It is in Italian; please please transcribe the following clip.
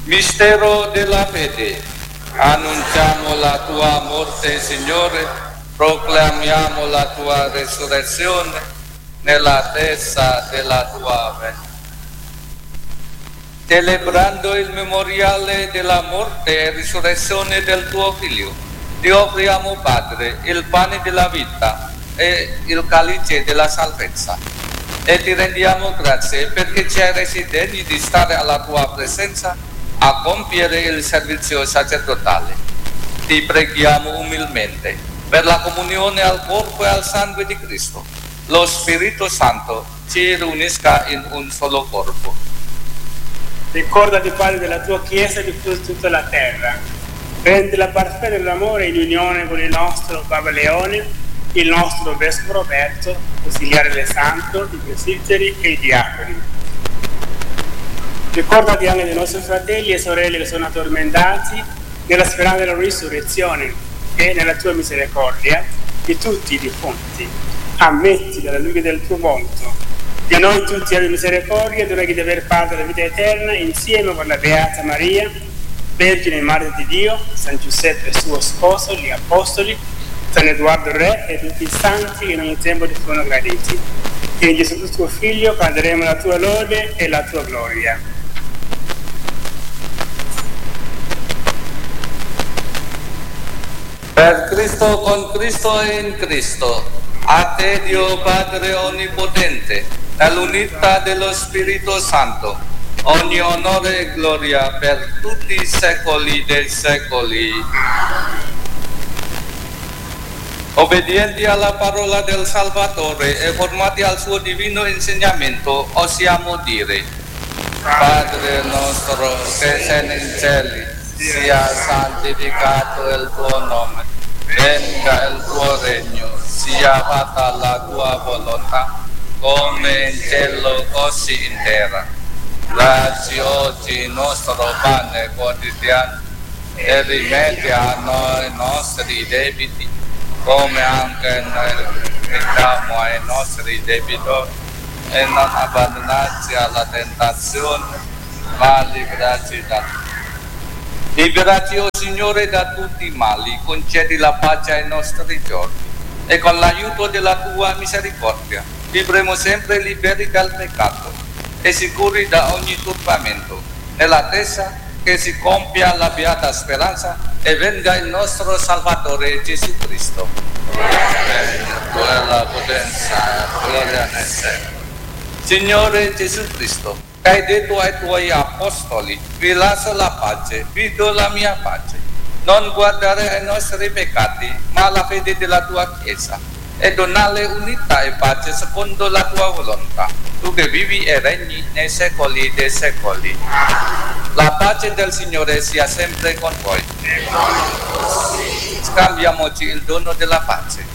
Mistero della fede. Annunciamo la tua morte, Signore, proclamiamo la tua resurrezione nell'attesa della tua venuta. Celebrando il memoriale della morte e risurrezione del tuo Figlio, ti offriamo, Padre, il pane della vita e il calice della salvezza. E ti rendiamo grazie perché ci hai resi degni di stare alla tua presenza a compiere il servizio sacerdotale. Ti preghiamo umilmente per la comunione al corpo e al sangue di Cristo. Lo Spirito Santo ci riunisca in un solo corpo. Ricordati, Padre, della tua Chiesa di tutta la terra. Rendila perfetta dell'amore in unione con il nostro Papa Leone, il nostro Vescovo Roberto, consigliere del Santo, i presbiteri e i diaconi. Ricordati anche dei nostri fratelli e sorelle che sono addormentati nella speranza della risurrezione e nella tua misericordia di tutti i defunti. Ammetti dalla luce del tuo volto di noi tutti abbi misericordia, donagli di aver parte della vita eterna insieme con la Beata Maria, Vergine e Madre di Dio, San Giuseppe suo sposo, gli Apostoli, San Edoardo Re e tutti i santi che in ogni tempo ti furono graditi. E in Gesù Cristo tuo Figlio canteremo la tua lode e la tua gloria. Per Cristo, con Cristo e in Cristo, a te Dio Padre Onnipotente, nell'unità dello Spirito Santo, ogni onore e gloria per tutti i secoli dei secoli. Obbedienti alla parola del Salvatore e formati al suo divino insegnamento, osiamo dire: Padre nostro che sei nei cieli, sia santificato il tuo nome, venga il tuo regno, sia fatta la tua volontà, come in cielo così in terra. Dacci oggi il nostro pane quotidiano e rimetti a noi i nostri debiti, come anche noi rimettiamo ai nostri debitori, e non abbandonarci alla tentazione, ma liberaci da tutto. Liberaci, o Signore, da tutti i mali, concedi la pace ai nostri giorni, e con l'aiuto della tua misericordia vivremo sempre liberi dal peccato e sicuri da ogni turbamento, nell'attesa che si compia la beata speranza e venga il nostro Salvatore Gesù Cristo. La potenza e gloria nel cielo. Signore Gesù Cristo, che hai detto ai tuoi apostoli: vi lascio la pace, vi do la mia pace. Non guardare ai nostri peccati, ma alla fede della tua Chiesa, e donarle unità e pace secondo la tua volontà, tu che vivi e regni nei secoli dei secoli. La pace del Signore sia sempre con voi. Scambiamoci il dono della pace.